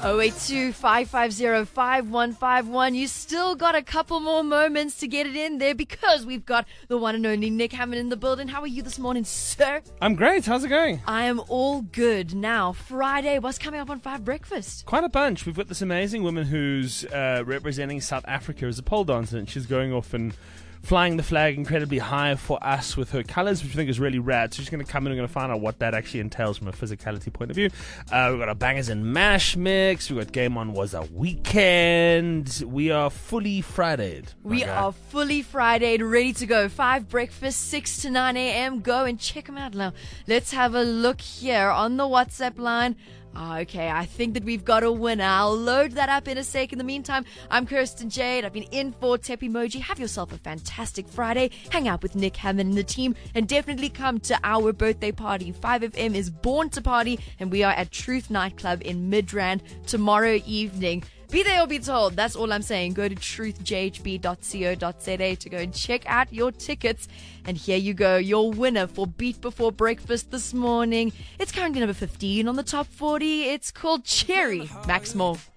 082-550-5151. You still got a couple more moments to get it in there because we've got the one and only Nick Hammond in the building. How are you this morning, sir? I'm great. How's it going? I am all good. Now, Friday, what's coming up on 5 Breakfast? Quite a bunch. We've got this amazing woman who's representing South Africa as a pole dancer, and she's going off and flying the flag incredibly high for us with her colours, which I think is really rad. So she's going to come in and we're going to find out what that actually entails from a physicality point of view. We've got our Bangers and Mash mix. We've got Game On Was a Weekend. We are fully Fridayed. We are fully Fridayed, ready to go. 5 Breakfast, 6 to 9 a.m. Go and check them out now. Let's have a look here on the WhatsApp line. Okay, I think that we've got a winner. I'll load that up in a sec. In the meantime, I'm Kirsten Jade. I've been in for Tep Emoji. Have yourself a fantastic Friday. Hang out with Nick Hammond and the team, and definitely come to our birthday party. 5FM is born to party, and we are at Truth Nightclub in Midrand tomorrow evening. Be there or be told. That's all I'm saying. Go to truthjhb.co.za to go and check out your tickets. And here you go, your winner for Beat Before Breakfast this morning. It's currently number 15 on the top 40. It's called Cherry. Max Moore.